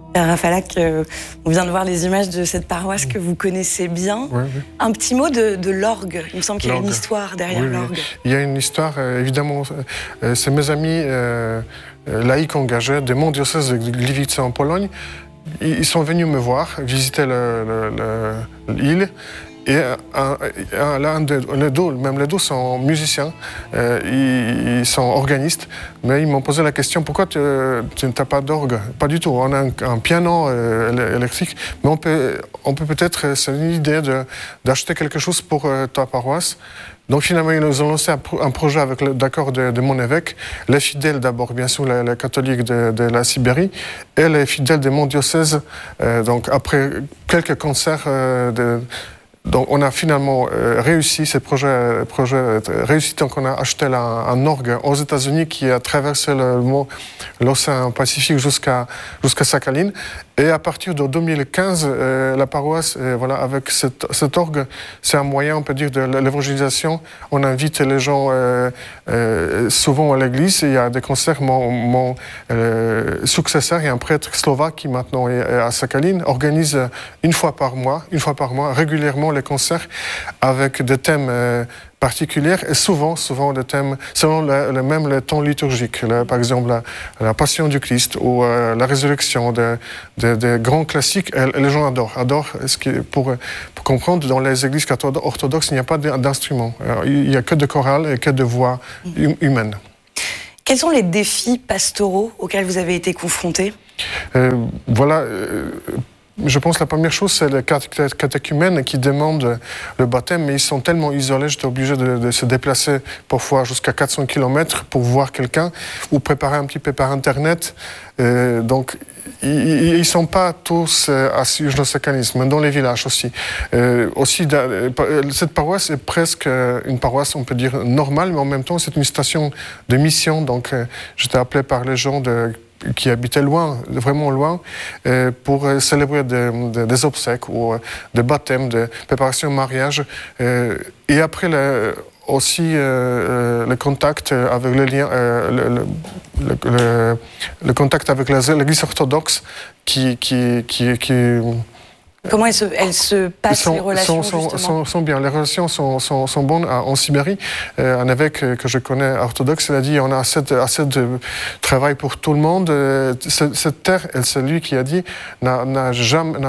Rafalak, on vient de voir les images de cette paroisse que vous connaissez bien. Oui. Un petit mot de l'orgue. Il me semble qu'il y a une histoire derrière l'orgue. Oui. Il y a une histoire, évidemment. C'est mes amis laïcs engagés de mon diocèse de Gliwice en Pologne. Ils sont venus me voir, visiter l'île. Et les deux sont musiciens, ils sont organistes, mais ils m'ont posé la question, pourquoi tu n'as pas d'orgue? Pas du tout, on a un piano électrique, mais on peut peut-être, c'est une idée d'acheter quelque chose pour ta paroisse. Donc finalement, ils nous ont lancé un projet avec l'accord de mon évêque, les fidèles d'abord, bien sûr, les catholiques de la Sibérie, et les fidèles de mon diocèse. Donc après quelques concerts donc on a finalement réussi ce projet réussi. Donc on a acheté un orgue aux États-Unis qui a traversé l'océan Pacifique jusqu'à Sakhalin. Et à partir de 2015, la paroisse, avec cet orgue, c'est un moyen, on peut dire, de l'évangélisation. On invite les gens souvent à l'église. Il y a des concerts. Mon successeur, il y a un prêtre slovaque qui maintenant est à Sakhalin, organise une fois par mois, régulièrement les concerts avec des thèmes particuliers et souvent des thèmes selon le temps liturgique. Par exemple, la Passion du Christ ou la résurrection des grands classiques. Et les gens adorent. Pour comprendre, dans les églises orthodoxes, il n'y a pas d'instrument. Il n'y a que de chorales et que de voix humaines. Quels sont les défis pastoraux auxquels vous avez été confrontés ? Je pense que la première chose, c'est les catéchumènes qui demandent le baptême, mais ils sont tellement isolés, j'étais obligé de se déplacer parfois jusqu'à 400 km pour voir quelqu'un ou préparer un petit peu par Internet. Donc, ils ne sont pas tous à Južno-Sakalinsk, dans les villages aussi. Cette paroisse est presque une paroisse, on peut dire, normale, mais en même temps, c'est une station de mission. Donc, j'étais appelé par les gens qui habitaient loin, vraiment loin, pour célébrer des obsèques ou des baptêmes, des préparations de mariage. Et après, aussi le contact avec le contact avec l'Église orthodoxe qui Comment elles se passent, les relations, justement ? sont bien. Les relations sont bonnes en Sibérie. Un évêque que je connais, orthodoxe, il a dit on a assez de travail pour tout le monde. Cette terre, et c'est lui qui a dit, n'a jamais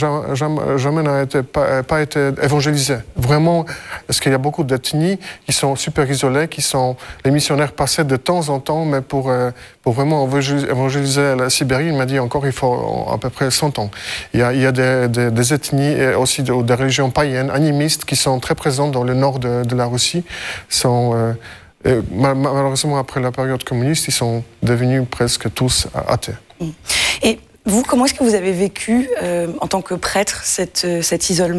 pas été évangélisée. Vraiment, parce qu'il y a beaucoup d'ethnies qui sont super isolées, les missionnaires passaient de temps en temps, mais pour vraiment évangéliser la Sibérie, il m'a dit encore, il faut à peu près 100 ans. Il y a des ethnies et aussi des religions païennes, animistes, qui sont très présentes dans le nord de la Russie. Malheureusement, après la période communiste, ils sont devenus presque tous athées. Et vous, comment est-ce que vous avez vécu, en tant que prêtre, cet isolement ?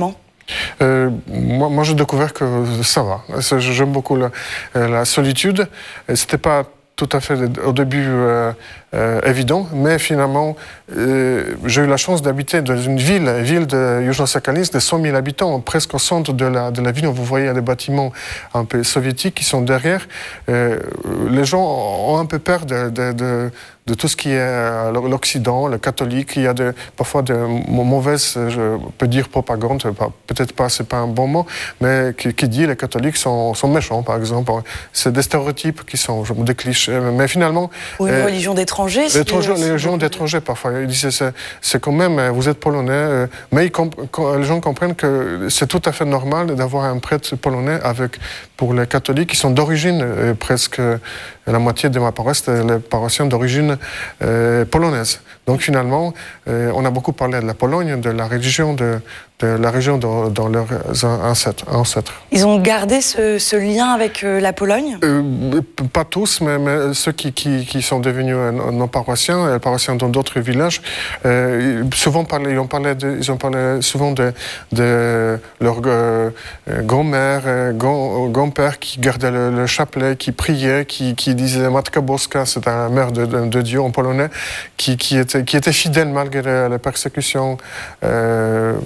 Moi, j'ai découvert que ça va. J'aime beaucoup la solitude. C'était pas tout à fait au début évident, mais finalement, j'ai eu la chance d'habiter dans une ville de Južno-Sakalinsk de 100 000 habitants, presque au centre de la ville. Vous voyez les bâtiments un peu soviétiques qui sont derrière. Les gens ont un peu peur de tout ce qui est l'Occident, le catholique. Il y a parfois de mauvaises, je peux dire propagande, peut-être pas, c'est pas un bon mot, mais qui dit les catholiques sont méchants, par exemple. C'est des stéréotypes qui sont des clichés. Mais finalement... Ou une religion d'étrangers. Les religions d'étrangers, parfois. Ils disent, c'est quand même, vous êtes polonais, mais les gens comprennent que c'est tout à fait normal d'avoir un prêtre polonais pour les catholiques qui sont d'origine, presque la moitié de ma paroisse, les paroissiens d'origine polonaise. Donc finalement, on a beaucoup parlé de la Pologne, de la religion, de la région dans leurs ancêtres. Ils ont gardé ce lien avec la Pologne ? Pas tous, mais ceux qui sont devenus nos paroissiens, dans d'autres villages, souvent ils ont parlé souvent de leur grand-mère, grand-père qui gardait le chapelet, qui priait, qui disait Matka Boska, c'est la mère de Dieu en polonais, qui était fidèle malgré la persécution. Voilà.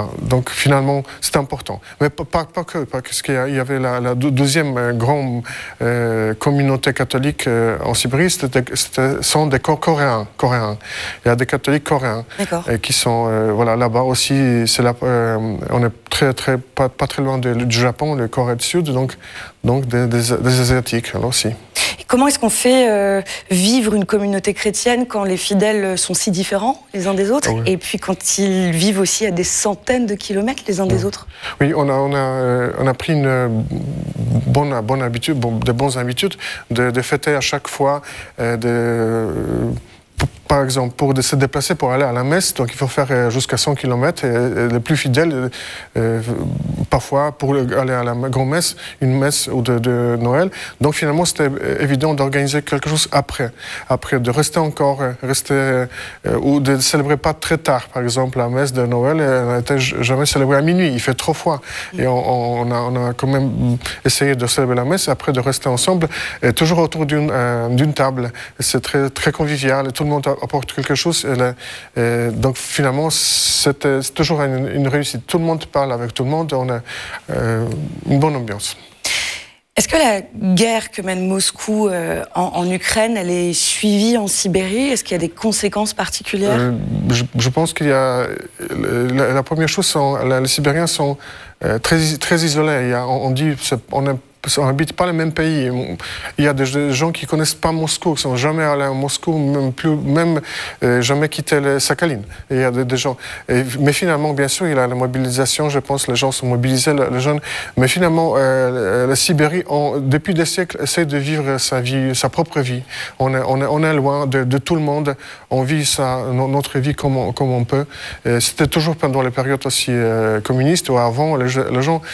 Voilà. Donc finalement, c'est important. Mais pas que, parce qu'il y avait la deuxième grande communauté catholique en Sibérie, sont des Coréens. Il y a des catholiques coréens qui sont là-bas aussi. On est pas très loin du Japon, le Corée du Sud, donc des Asiatiques là aussi. Et comment est-ce qu'on fait vivre une communauté chrétienne quand les fidèles sont si différents les uns des autres, et puis quand ils vivent aussi à des centaines de kilomètres les uns des autres? Oui, on a pris une bonne habitude, de bonnes habitudes de fêter à chaque fois par exemple, pour se déplacer pour aller à la messe, donc il faut faire jusqu'à 100 km. Et les plus fidèles, parfois, pour aller à la grand-messe, une messe ou de Noël. Donc finalement, c'était évident d'organiser quelque chose après, de rester encore, ou de célébrer pas très tard. Par exemple, la messe de Noël n'était jamais célébrée à minuit. Il fait trop froid. Et on a quand même essayé de célébrer la messe, et après de rester ensemble, et toujours autour d'une table. C'est très, très convivial, et tout le monde apporte quelque chose. Donc finalement, c'est toujours une réussite. Tout le monde parle avec tout le monde, on a une bonne ambiance. Est-ce que la guerre que mène Moscou en Ukraine, elle est suivie en Sibérie? Est-ce qu'il y a des conséquences particulières? Je pense qu'il y a... La première chose, les Sibériens sont très, très isolés. On dit... On n'habite pas le même pays. Il y a des gens qui ne connaissent pas Moscou, qui ne sont jamais allés à Moscou, même jamais quitté le Sakhaline. Il y a des gens. Mais finalement, bien sûr, il y a la mobilisation, je pense, les gens sont mobilisés, les jeunes. Mais finalement, la Sibérie, depuis des siècles, essaie de vivre sa propre vie. On est loin de tout le monde. On vit notre vie comme on peut. C'était toujours pendant les périodes aussi communistes, ou avant, les gens